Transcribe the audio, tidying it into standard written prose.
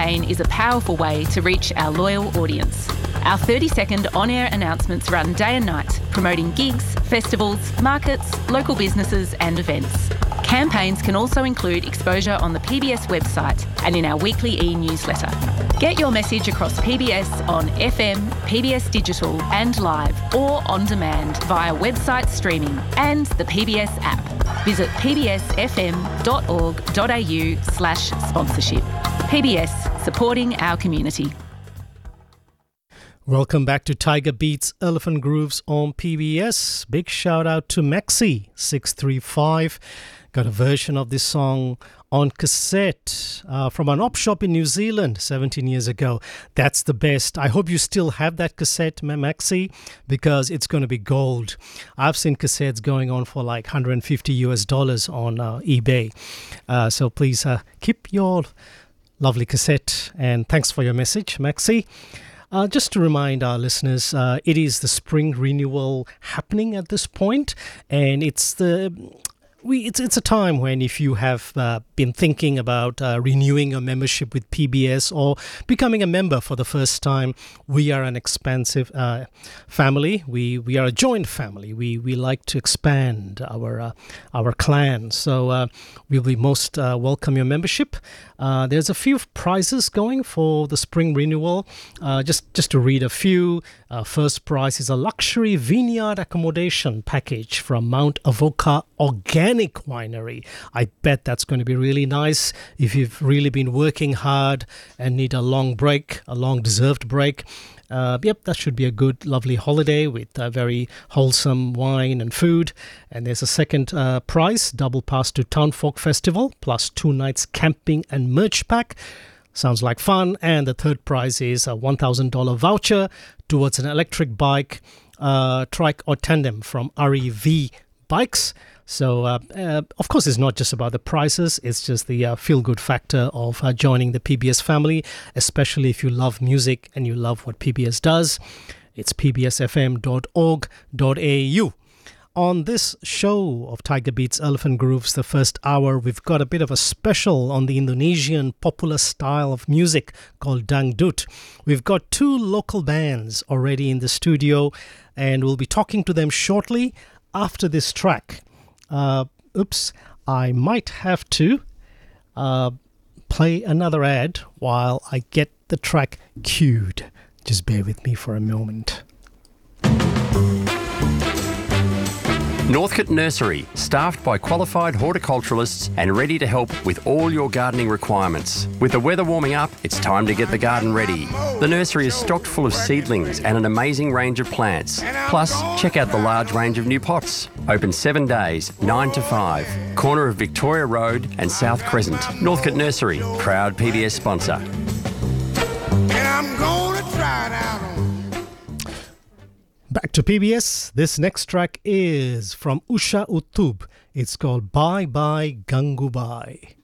campaign is a powerful way to reach our loyal audience. Our 30-second on-air announcements run day and night, promoting gigs, festivals, markets, local businesses and events. Campaigns can also include exposure on the PBS website and in our weekly e-newsletter. Get your message across PBS on FM, PBS Digital and live, or on demand via website streaming and the PBS app. Visit pbsfm.org.au/sponsorship. PBS, supporting our community. Welcome back to Tiger Beats Elephant Grooves on PBS. Big shout out to Maxi635. Got a version of this song on cassette from an op shop in New Zealand 17 years ago. That's the best. I hope you still have that cassette, Maxi, because it's going to be gold. I've seen cassettes going on for like $150 on eBay. So please keep your lovely cassette, and thanks for your message, Maxi. Just to remind our listeners, it is the spring renewal happening at this point, and it's a time when if you have been thinking about renewing your membership with PBS or becoming a member for the first time, we are an expansive family. We are a joint family. We like to expand our clan. So we'll be most welcome your membership. There's a few prizes going for the spring renewal. Just to read a few. First prize is a luxury vineyard accommodation package from Mount Avoca Organic Winery. I bet that's going to be really nice if you've really been working hard and need a long break, a long deserved break. That should be a good, lovely holiday with very wholesome wine and food. And there's a second prize, double pass to Town Folk Festival, plus 2 nights camping and merch pack. Sounds like fun. And the third prize is a $1,000 voucher towards an electric bike, trike or tandem from REV Bikes. So, of course, it's not just about the prices. It's just the feel-good factor of joining the PBS family, especially if you love music and you love what PBS does. It's pbsfm.org.au. On this show of Tiger Beats Elephant Grooves, the first hour, we've got a bit of a special on the Indonesian popular style of music called Dangdut. We've got 2 local bands already in the studio, and we'll be talking to them shortly after this track. I might have to play another ad while I get the track queued. Just bear with me for a moment. Northcote Nursery, staffed by qualified horticulturalists and ready to help with all your gardening requirements. With the weather warming up, it's time to get the garden ready. The nursery is stocked full of seedlings and an amazing range of plants. Plus, check out the large range of new pots. Open 7 days, 9 to 5. Corner of Victoria Road and South Crescent. Northcote Nursery, proud PBS sponsor. And I'm gonna try it out on. Back to PBS. This next track is from Usha Utub. It's called Bye Bye Gangubai.